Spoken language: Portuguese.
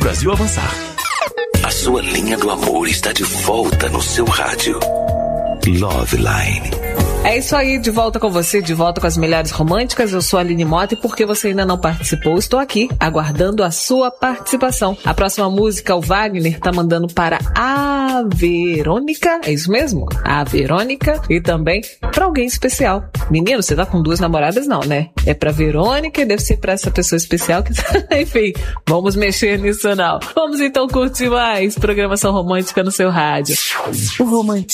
Brasil avançar. A sua linha do amor está de volta no seu rádio. Loveline. É isso aí, de volta com você, de volta com as melhores românticas. Eu sou a Aline Mota e porque você ainda não participou, estou aqui aguardando a sua participação. A próxima música, o Wagner tá mandando para a Verônica, é isso mesmo? A Verônica e também para alguém especial. Menino, você tá com 2 namoradas não, né? É pra Verônica e deve ser pra essa pessoa especial que enfim, vamos mexer nisso não. Vamos então curtir mais programação romântica no seu rádio. O romântico.